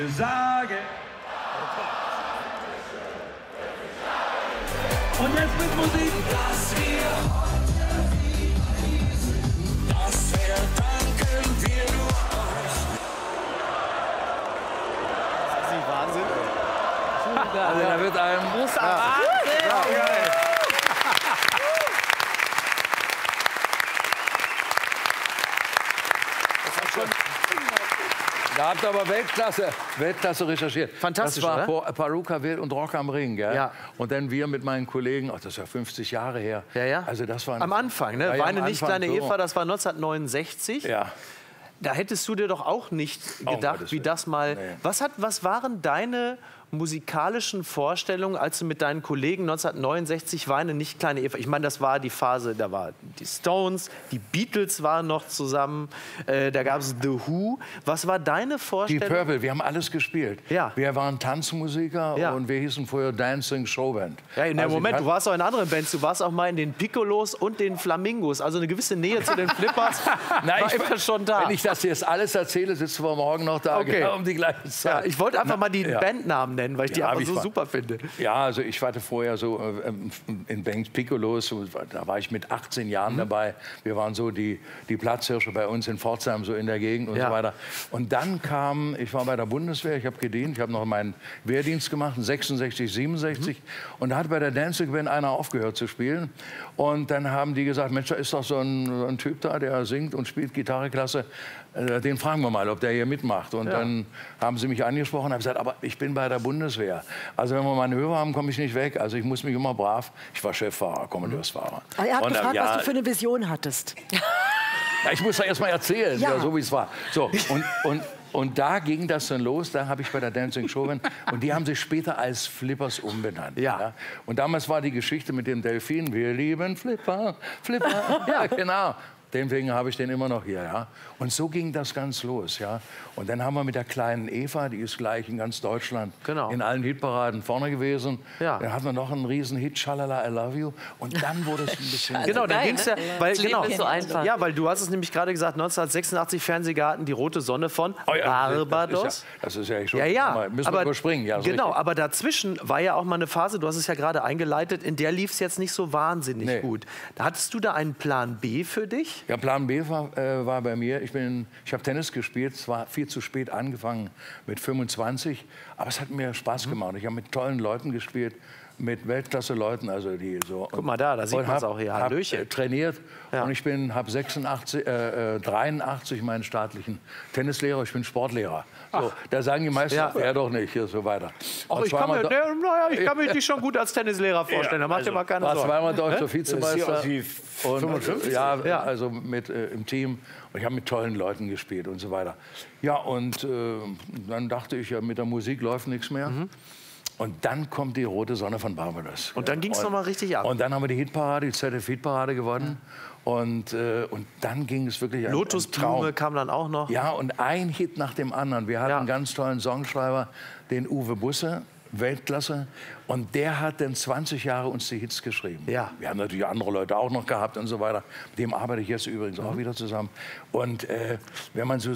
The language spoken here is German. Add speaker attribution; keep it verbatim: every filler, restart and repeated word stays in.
Speaker 1: Sage. Und jetzt mit Musik. Dass wir das verdanken wir nur euch.
Speaker 2: Das ist nicht Wahnsinn.
Speaker 3: Also da wird einem...
Speaker 2: Ja.
Speaker 3: Wahnsinn!
Speaker 2: Ja, okay.
Speaker 3: Da habt ihr aber Weltklasse, Weltklasse recherchiert.
Speaker 2: Fantastisch,
Speaker 3: Das war
Speaker 2: oder?
Speaker 3: Paruka Wild und Rock am Ring, gell?
Speaker 2: Ja.
Speaker 3: Und dann wir mit meinen Kollegen, ach, das ist ja fünfzig Jahre her.
Speaker 2: Ja, ja.
Speaker 3: Also das war
Speaker 2: Am Anfang, ne?
Speaker 3: Ja, ja,
Speaker 2: Weine
Speaker 3: am
Speaker 2: nicht,
Speaker 3: Anfang
Speaker 2: kleine
Speaker 3: so.
Speaker 2: Eva, das war neunzehnhundertneunundsechzig.
Speaker 3: Ja.
Speaker 2: Da hättest du dir doch auch nicht
Speaker 3: Oh,
Speaker 2: gedacht,
Speaker 3: Gottes
Speaker 2: wie
Speaker 3: Willen.
Speaker 2: das mal...
Speaker 3: Nee.
Speaker 2: Was, hat, was waren deine musikalischen Vorstellungen, als du mit deinen Kollegen neunzehnhundertneunundsechzig Weine nicht, kleine Eva... Ich meine, das war die Phase, da waren die Stones, die Beatles waren noch zusammen, äh, da gab es The Who. Was war deine
Speaker 3: Die
Speaker 2: Vorstellung?
Speaker 3: Purple, wir haben alles gespielt.
Speaker 2: Ja.
Speaker 3: Wir waren Tanzmusiker
Speaker 2: Ja.
Speaker 3: und wir hießen vorher Dancing Showband.
Speaker 2: Ja, in dem
Speaker 3: Also
Speaker 2: Moment,
Speaker 3: ich
Speaker 2: du
Speaker 3: hab-
Speaker 2: warst auch in anderen Bands, du warst auch mal in den Piccolos und den Flamingos, also eine gewisse Nähe zu den Flippers
Speaker 3: Nein,
Speaker 2: war
Speaker 3: ich,
Speaker 2: immer schon da.
Speaker 3: Wenn ich das jetzt alles erzähle, sitzen wir morgen noch da,
Speaker 2: Okay.
Speaker 3: genau um die gleiche
Speaker 2: Ja,
Speaker 3: Zeit.
Speaker 2: ich wollte einfach mal die
Speaker 3: ja.
Speaker 2: Bandnamen nennen, weil ich die
Speaker 3: Ja, hab
Speaker 2: einfach
Speaker 3: ich
Speaker 2: so
Speaker 3: ver-
Speaker 2: super finde.
Speaker 3: Ja, also ich hatte vorher so äh, ähm, in Bands Piccolos, so, da war ich mit achtzehn Jahren
Speaker 2: Mhm.
Speaker 3: dabei. Wir waren so die, die Platzhirsche bei uns in Pforzheim, so in der Gegend und
Speaker 2: Ja.
Speaker 3: so weiter. Und dann kam, ich war bei der Bundeswehr, ich habe gedient, ich habe noch meinen Wehrdienst gemacht, sechsundsechzig, siebenundsechzig.
Speaker 2: Mhm.
Speaker 3: Und da hat bei der Dancing Band einer aufgehört zu spielen. Und dann haben die gesagt, Mensch, da ist doch so ein, so ein Typ da, der singt und spielt Gitarre klasse. Äh, Den fragen wir mal, ob der hier mitmacht. Und
Speaker 2: Ja.
Speaker 3: dann haben sie mich angesprochen und haben gesagt, aber ich bin bei der Bundeswehr. Also wenn wir mal eine Höhe haben, komme ich nicht weg. Also ich muss mich immer brav. Ich war Cheffahrer, Kommandeursfahrer.
Speaker 4: Aber er hat
Speaker 3: Und, äh,
Speaker 4: gefragt,
Speaker 3: ja,
Speaker 4: was du für eine Vision hattest.
Speaker 3: ja, ich muss da erst mal erzählen,
Speaker 4: Ja.
Speaker 3: ja. so wie es war. So, und, und, und da ging das dann los. Da habe ich bei der Dancing Showband. Und die haben sich später als Flippers umbenannt.
Speaker 2: Ja.
Speaker 3: Und damals war die Geschichte mit dem Delfin. Wir lieben Flipper, Flipper. Ja, genau. Deswegen habe ich den immer noch hier, ja. Und so ging das ganz los, ja. Und dann haben wir mit der kleinen Eva, die ist gleich in ganz Deutschland
Speaker 2: Genau.
Speaker 3: in allen Hitparaden vorne gewesen.
Speaker 2: Ja.
Speaker 3: Dann hatten wir noch einen riesen Hit, Schalala, I Love You. Und dann wurde es ein bisschen...
Speaker 2: Genau, dann
Speaker 5: geil,
Speaker 2: ging es
Speaker 5: ne?
Speaker 2: ja, weil,
Speaker 5: Das Leben
Speaker 2: genau,
Speaker 5: ist so einfach.
Speaker 2: Ja, weil du hast es nämlich gerade gesagt, neunzehnhundertsechsundachtzig Fernsehgarten, die rote Sonne von
Speaker 3: Oh ja,
Speaker 2: Barbados.
Speaker 3: Das ist ja, das ist ja schon...
Speaker 2: Ja, ja,
Speaker 3: Mal, müssen
Speaker 2: aber,
Speaker 3: wir überspringen, ja. ist
Speaker 2: genau,
Speaker 3: richtig.
Speaker 2: aber dazwischen war ja auch mal eine Phase, du hast es ja gerade eingeleitet, in der lief es jetzt nicht so wahnsinnig
Speaker 3: Nee.
Speaker 2: gut. Hattest du da einen Plan B für dich?
Speaker 3: Ja, Plan B war, äh, war bei mir, ich, bin- ich habe Tennis gespielt, es war viel zu spät angefangen mit fünfundzwanzig, aber es hat mir Spaß gemacht. Ich habe mit tollen Leuten gespielt, mit Weltklasse-Leuten, also die so...
Speaker 2: Guck mal da, da sieht
Speaker 3: und
Speaker 2: man's
Speaker 3: hab-
Speaker 2: auch hier,
Speaker 3: hab,
Speaker 2: Hallöchen.
Speaker 3: äh, trainiert
Speaker 2: Ja.
Speaker 3: und ich bin, habe sechsundachtzig, äh, äh, dreiundachtzig meinen staatlichen Tennislehrer, ich bin Sportlehrer. So, da sagen die meisten,
Speaker 2: Ja.
Speaker 3: ja. er doch nicht, hier so weiter.
Speaker 2: Ach,
Speaker 3: War
Speaker 2: ich kann, mir,
Speaker 3: zweimal
Speaker 2: ne, naja, ich kann mich nicht schon gut als Tennislehrer vorstellen, da macht ihr mal keine
Speaker 3: war
Speaker 2: Sorgen.
Speaker 3: zweimal deutscher
Speaker 2: Hä?
Speaker 3: Vizemeister.
Speaker 2: Das sieht aus wie
Speaker 3: Und,
Speaker 2: fünfundfünfzig.
Speaker 3: ja,
Speaker 2: Ja.
Speaker 3: also mit, äh, im Team. Und ich habe mit tollen Leuten gespielt und so weiter. Ja, und äh, dann dachte ich, ja, mit der Musik läuft nichts mehr. Und dann kommt die rote Sonne von Barbados.
Speaker 2: Und dann ging's
Speaker 3: Und-
Speaker 2: noch mal richtig ab.
Speaker 3: Und dann haben wir die Hitparade, die Z D F-Hitparade gewonnen. Und, äh, und dann ging es wirklich ein, ein
Speaker 2: Lotusblume
Speaker 3: Traum.
Speaker 2: kam dann auch noch.
Speaker 3: Ja, und ein Hit nach dem anderen. Wir hatten
Speaker 2: Ja.
Speaker 3: einen ganz tollen Songschreiber, den Uwe Busse, Weltklasse. Und der hat dann zwanzig Jahre uns die Hits geschrieben.
Speaker 2: Ja.
Speaker 3: Wir haben natürlich andere Leute auch noch gehabt und so weiter. Mit dem arbeite ich jetzt übrigens auch wieder zusammen. Und äh, wenn man so